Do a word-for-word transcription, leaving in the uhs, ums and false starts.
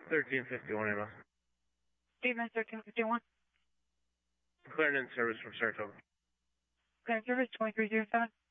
thirteen fifty-one, Amos. Stevens, thirteen fifty-one. Clearing in service from Saratoga. Clearing service, twenty-three zero seven.